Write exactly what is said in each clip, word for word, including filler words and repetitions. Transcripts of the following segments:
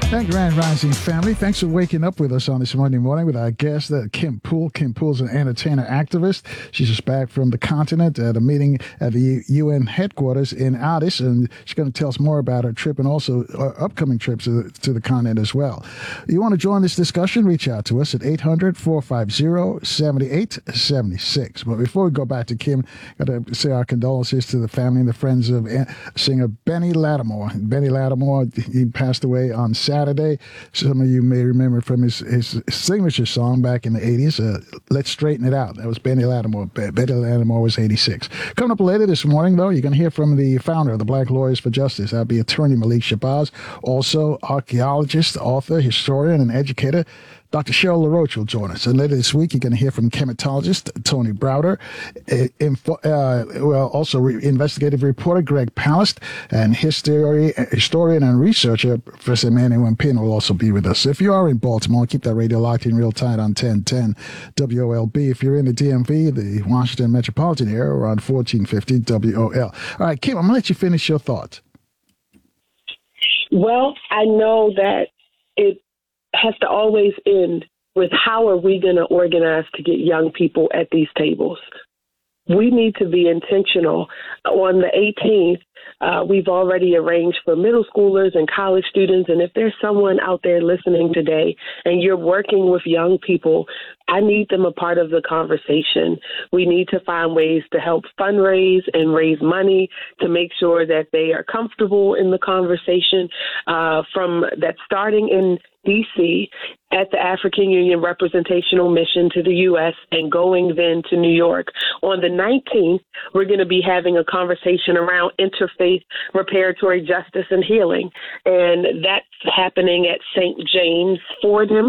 Thank you, Grand Rising family. Thanks for waking up with us on this Monday morning with our guest, uh, Kim Poole. Kim Poole's an entertainer activist. She's just back from the continent at a meeting at the U N headquarters in Addis, and she's going to tell us more about her trip and also uh, upcoming trips to, to the continent as well. You want to join this discussion? Reach out to us at eight hundred, four five zero, seven eight seven six. But before we go back to Kim, got to say our condolences to the family and the friends of uh, singer Benny Lattimore. Benny Lattimore, he passed away on Saturday. Saturday. Some of you may remember from his, his signature song back in the eighties, uh, Let's Straighten It Out. That was Benny Lattimore. Benny Lattimore was eighty-six. Coming up later this morning, though, you're going to hear from the founder of the Black Lawyers for Justice. That'll be attorney Malik Shabazz, also archaeologist, author, historian, and educator Doctor Cheryl LaRoche will join us. And later this week, you're going to hear from chematologist Tony Browder, uh, info, uh, well, also re- investigative reporter Greg Palast, and history, historian and researcher Professor Emmanuel Pin will also be with us. If you are in Baltimore, keep that radio locked in real tight on ten ten W O L B. If you're in the D M V, the Washington metropolitan area, we're on fourteen fifty W O L. All right, Kim, I'm going to let you finish your thoughts. Well, I know that it has to always end with how are we going to organize to get young people at these tables. We need to be intentional. On the eighteenth, uh, we've already arranged for middle schoolers and college students. And if there's someone out there listening today and you're working with young people, I need them a part of the conversation. We need to find ways to help fundraise and raise money to make sure that they are comfortable in the conversation, uh, from that starting in D C at the African Union Representational Mission to the U S and going then to New York. On the nineteenth, we're going to be having a conversation around interfaith reparatory justice and healing. And that's happening at Saint James Fordham,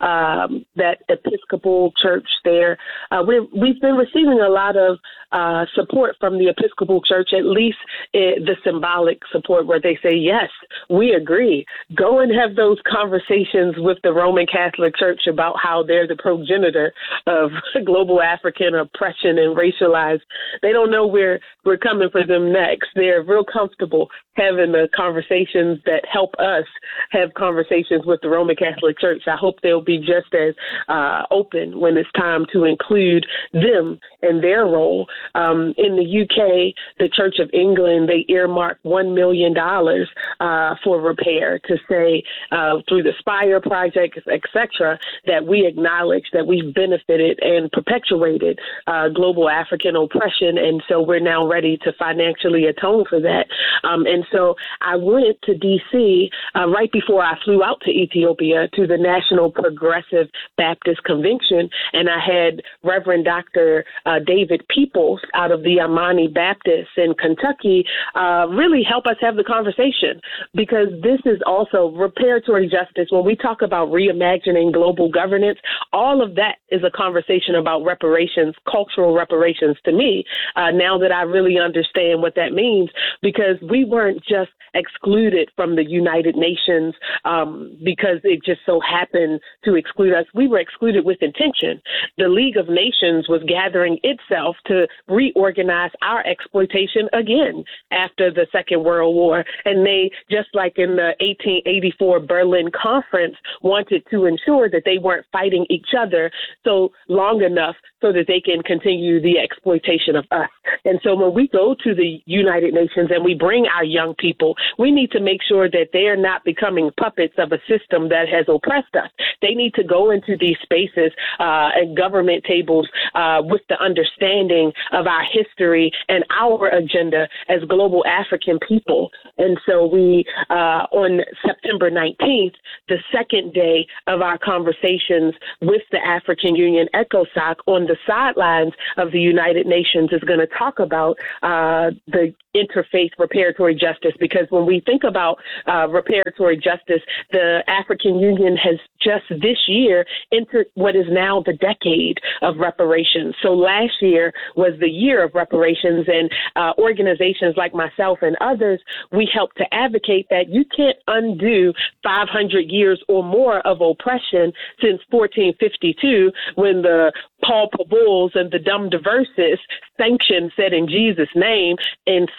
um, that Episcopal church there. Uh, we're, we've been receiving a lot of uh, support from the Episcopal Church, at least uh, the symbolic support where they say, yes, we agree. Go and have those conversations with the Roman Catholic Church about how they're the progenitor of global African oppression and racialized. They don't know where we're coming for them next. They're real comfortable having the conversations that help us have conversations with the Roman Catholic Church. I hope they'll be just as uh, open when it's time to include them and their role. Um, in the U K, the Church of England, they earmarked one million dollars uh, for repair to say uh, through the Spire Project, et cetera, that we acknowledge that we've benefited and perpetuated uh, global African oppression. And so we're now ready to financially atone for that. Um, and so I went to D C uh, right before I flew out to Ethiopia to the National Progressive Baptist Convention. And I had Reverend Doctor Uh, David Peoples out of the Amani Baptist in Kentucky uh, really help us have the conversation, because this is also reparatory justice. When we talk about reimagining global governance, all of that is a conversation about reparations, cultural reparations to me, uh, now that I really understand what that means, because we weren't just excluded from the United Nations um, because it just so happened to exclude us. We were excluded with intention. The League of Nations was gathering itself to reorganize our exploitation again after the Second World War. And they, just like in the eighteen eighty-four Berlin Conference, wanted to ensure that they weren't fighting each other so long enough so that they can continue the exploitation of us. And so when we go to the United Nations and we bring our young people, we need to make sure that they are not becoming puppets of a system that has oppressed us. They need to go into these spaces uh, and government tables uh, with the understanding of our history and our agenda as global African people. And so we, uh, on September nineteenth, the second day of our conversations with the African Union ECOSOC on the sidelines of the United Nations, is going to talk about uh, the interfaith reparatory justice, because when we think about uh, reparatory justice, the African Union has just this year entered what is now the decade of reparations. So last year was the year of reparations, and uh, organizations like myself and others, we helped to advocate that you can't undo five hundred years or more of oppression since fourteen fifty-two, when the Paul Pabuls and the Dum Diversis sanctioned, said in Jesus' name, enslaved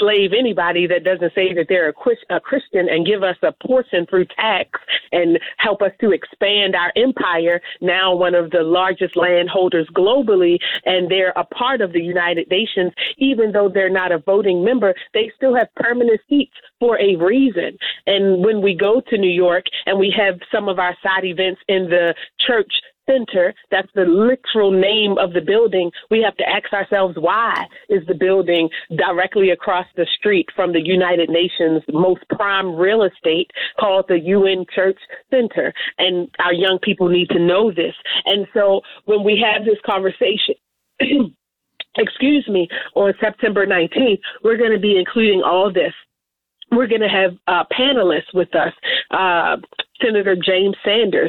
enslave anybody that doesn't say that they're a, a Christian and give us a portion through tax and help us to expand our empire, now one of the largest landholders globally, and they're a part of the United Nations. Even though they're not a voting member, they still have permanent seats for a reason. And when we go to New York and we have some of our side events in the church center, that's the literal name of the building, we have to ask ourselves, why is the building directly across the street from the United Nations most prime real estate called the U N Church Center? And our young people need to know this. And so when we have this conversation, excuse me, on September nineteenth, we're going to be including all this. We're going to have uh, panelists with us, uh, Senator James Sanders.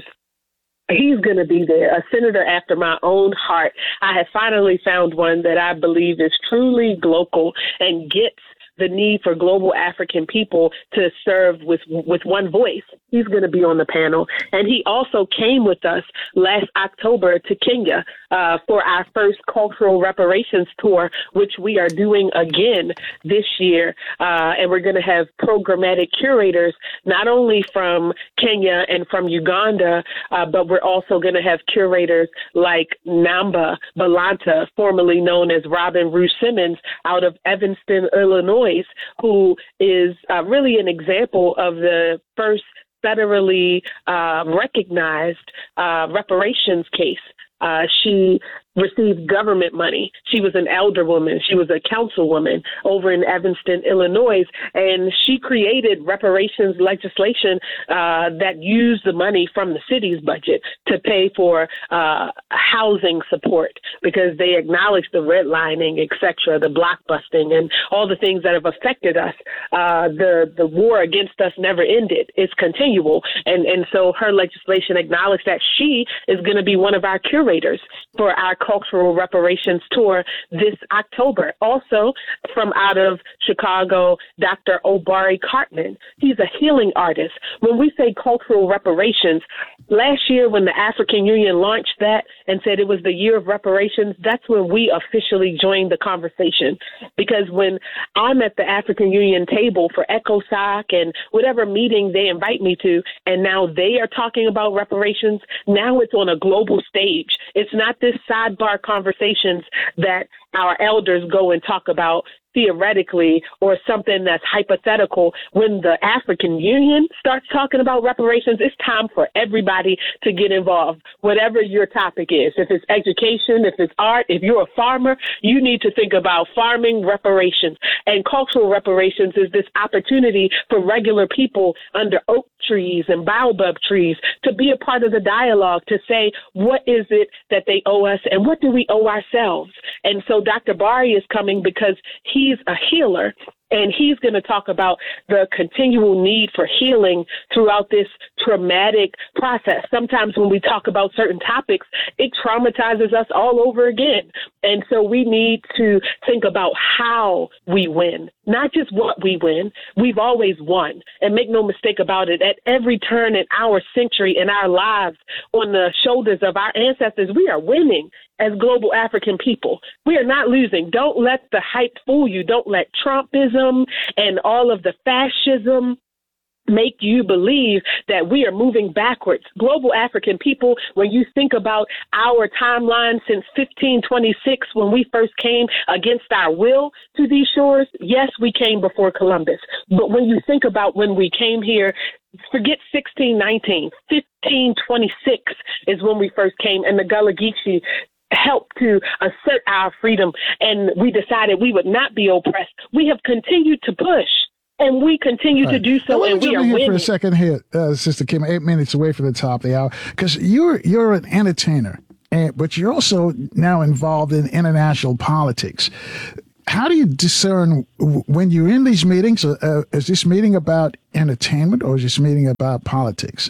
He's going to be there, a senator after my own heart. I have finally found one that I believe is truly global and gets the need for global African people to serve with with one voice. He's going to be on the panel. And he also came with us last October to Kenya uh, for our first cultural reparations tour, which we are doing again this year. Uh, and we're going to have programmatic curators, not only from Kenya and from Uganda, uh, but we're also going to have curators like Namba Balanta, formerly known as Robin Rue Simmons, out of Evanston, Illinois, who is uh, really an example of the first federally uh, recognized uh, reparations case. Uh, she received government money. She was an alderwoman. She was a councilwoman over in Evanston, Illinois, and she created reparations legislation uh, that used the money from the city's budget to pay for uh, housing support, because they acknowledged the redlining, et cetera, the blockbusting, and all the things that have affected us. Uh, the the war against us never ended. It's continual. And, and so her legislation acknowledged that she is going to be one of our curators for our cultural reparations tour this October. Also, from out of Chicago, Doctor Obari Cartman. He's a healing artist. When we say cultural reparations, last year when the African Union launched that and said it was the year of reparations, that's when we officially joined the conversation. Because when I'm at the African Union table for ECOSOC and whatever meeting they invite me to, and now they are talking about reparations, now it's on a global stage. It's not this sidebar conversations that our elders go and talk about theoretically or something that's hypothetical. When the African Union starts talking about reparations, it's time for everybody to get involved, whatever your topic is. If it's education, if it's art, if you're a farmer, you need to think about farming reparations. And cultural reparations is this opportunity for regular people under oak trees and baobab trees to be a part of the dialogue, to say, what is it that they owe us and what do we owe ourselves? And so Doctor Bari is coming because he's a healer, and he's going to talk about the continual need for healing throughout this traumatic process. Sometimes when we talk about certain topics, it traumatizes us all over again. And so we need to think about how we win, not just what we win. We've always won. And make no mistake about it, at every turn in our century, in our lives, on the shoulders of our ancestors, we are winning. As global African people, we are not losing. Don't let the hype fool you. Don't let Trumpism and all of the fascism make you believe that we are moving backwards. Global African people, when you think about our timeline since fifteen twenty-six, when we first came against our will to these shores, yes, we came before Columbus. But when you think about when we came here, forget sixteen nineteen, fifteen twenty-six is when we first came, and the Gullah Geechee helped to assert our freedom, and we decided we would not be oppressed. We have continued to push, and we continue right. to do so, and we are here winning. For a second here, uh, Sister Kim, eight minutes away from the top of the hour, because you're you're an entertainer, and, but you're also now involved in international politics. How do you discern when you're in these meetings? Uh, is this meeting about entertainment, or is this meeting about politics?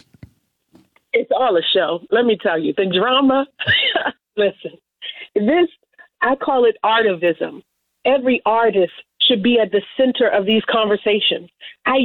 It's all a show. Let me tell you, the drama. Listen, this, I call it artivism. Every artist should be at the center of these conversations. I